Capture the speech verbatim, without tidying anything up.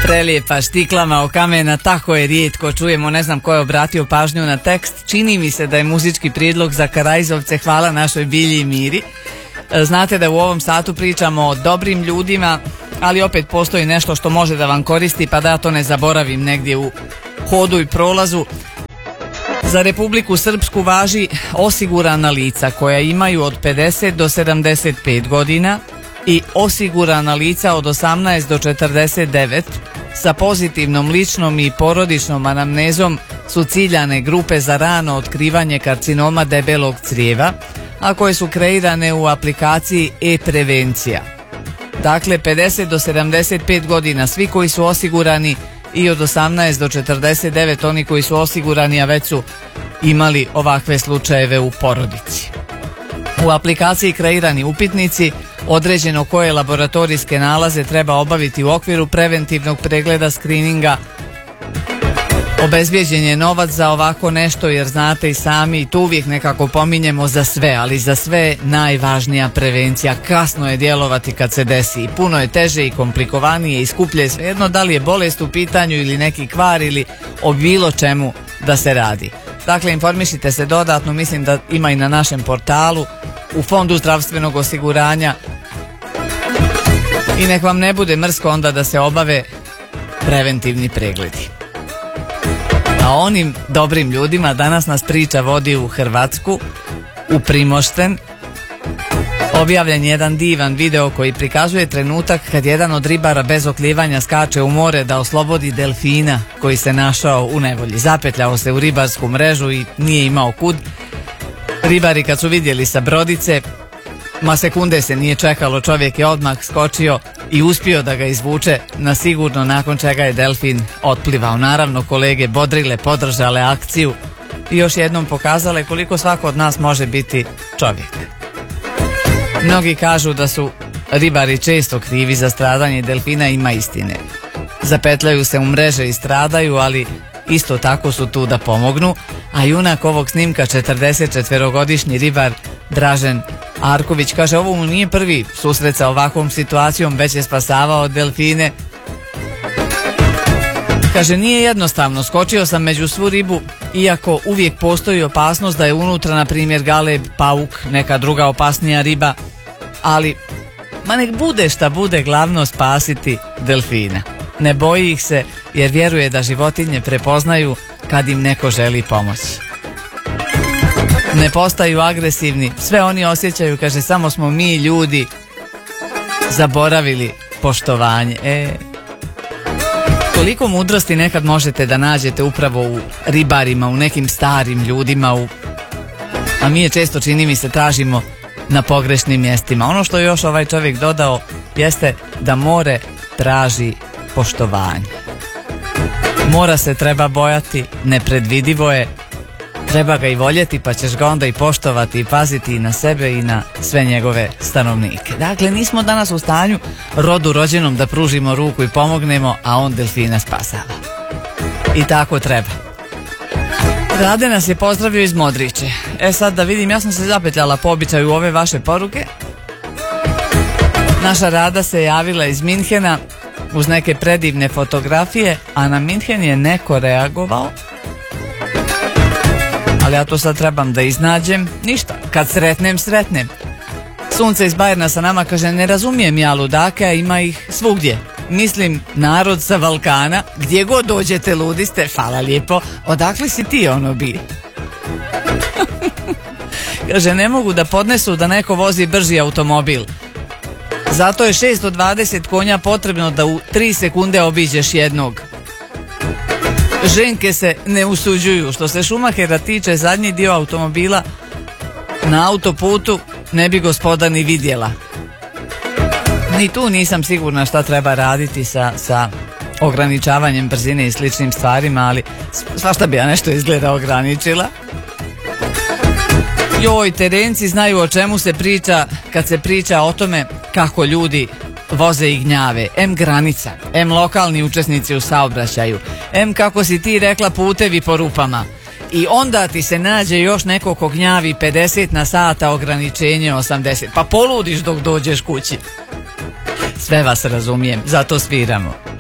Prelijepa štiklama o kamena, tako je rijetko čujemo, ne znam ko je obratio pažnju na tekst. Čini mi se da je muzički prijedlog za Karajzovce Hvala našoj Bilji i Miri. Znate da u ovom satu pričamo o dobrim ljudima, ali opet postoji nešto što može da vam koristi, pa da ja to ne zaboravim negdje u hodu i prolazu. Za Republiku Srpsku važi osigurana lica koja imaju od pedeset do sedamdeset pet godina i osigurana lica od osamnaest do četrdeset devet sa pozitivnom ličnom i porodičnom anamnezom su ciljane grupe za rano otkrivanje karcinoma debelog crijeva, a koje su kreirane u aplikaciji e-prevencija. Dakle, pedeset do sedamdeset pet godina svi koji su osigurani i od osamnaest do četrdeset devet oni koji su osigurani, a već su imali ovakve slučajeve u porodici. U aplikaciji kreirani upitnici, određeno koje laboratorijske nalaze treba obaviti u okviru preventivnog pregleda skrininga. Obezbijeđen je novac za ovako nešto, jer znate i sami, i tu uvijek nekako pominjemo za sve, ali za sve je najvažnija prevencija. Kasno je djelovati kad se desi i puno je teže i komplikovanije i skuplje, svejedno da li je bolest u pitanju ili neki kvar ili o bilo čemu da se radi. Dakle, informišite se dodatno, mislim da ima i na našem portalu, u Fondu zdravstvenog osiguranja, i nek vam ne bude mrsko onda da se obave preventivni pregledi. A onim dobrim ljudima danas nas priča vodi u Hrvatsku, u Primošten. Objavljen je jedan divan video koji prikazuje trenutak kad jedan od ribara bez oklijevanja skače u more da oslobodi delfina koji se našao u nevolji. Zapetljao se u ribarsku mrežu i nije imao kud. Ribari kad su vidjeli sa brodice, ma sekunde se nije čekalo, čovjek je odmah skočio i uspio da ga izvuče na sigurno, nakon čega je delfin otplivao. Naravno, kolege bodrile, podržale akciju i još jednom pokazale koliko svako od nas može biti čovjek. Mnogi kažu da su ribari često krivi za stradanje delfina, ima istine. Zapetljaju se u mreže i stradaju, ali isto tako su tu da pomognu, a junak ovog snimka, četrdesetčetvorogodišnji ribar Dražen Arković, kaže ovo mu nije prvi susret sa ovakvom situacijom, već je spasavao delfine. Kaže, nije jednostavno, skočio sam među svu ribu, iako uvijek postoji opasnost da je unutra, na primjer, galeb, pauk, neka druga opasnija riba, ali ma nek bude šta bude, glavno spasiti delfina. Ne boji ih se jer vjeruje da životinje prepoznaju kad im neko želi pomoći. Ne postaju agresivni, sve oni osjećaju, kaže, samo smo mi ljudi zaboravili poštovanje. E, koliko mudrosti nekad možete da nađete upravo u ribarima, u nekim starim ljudima, u... a mi je često, čini mi se, tražimo na pogrešnim mjestima. Ono što je još ovaj čovjek dodao jeste da more traži poštovanje. Mora se treba bojati, nepredvidivo je, treba ga i voljeti, pa ćeš ga onda i poštovati i paziti i na sebe i na sve njegove stanovnike. Dakle, nismo danas u stanju rodu rođenom da pružimo ruku i pomognemo, a on delfina spasava. I tako treba. Rade nas je pozdravio iz Modriće. E sad da vidim, ja sam se zapetljala po običaju ove vaše poruke. Naša Rada se javila iz Minhena uz neke predivne fotografije, a na Minhen je neko reagovao. Ali ja to sad trebam da iznađem. Ništa, kad sretnem, sretnem. Sunce iz Bajerna sa nama kaže, ne razumijem ja ludake, a ima ih svugdje. Mislim, narod sa Balkana, gdje god dođete ludi ste, hvala lijepo, odakle si ti ono bi? Kaže, ne mogu da podnesu da neko vozi brži automobil. Zato je šesto dvadeset konja potrebno da u tri sekunde obiđeš jednog. Ženke se ne usuđuju. Što se Šumahera tiče, zadnji dio automobila na autoputu ne bi gospoda ni vidjela. Ni tu nisam sigurna šta treba raditi sa, sa ograničavanjem brzine i sličnim stvarima, ali svašta bi ja nešto izgleda ograničila. Joj, terenci znaju o čemu se priča kad se priča o tome kako ljudi voze i gnjave. Em granica, em lokalni učesnici u saobraćaju, em kako si ti rekla putevi po rupama. I onda ti se nađe još neko ko gnjavi pedeset na sata, ograničenje osamdeset. Pa poludiš dok dođeš kući. Sve vas razumijem, zato sviramo.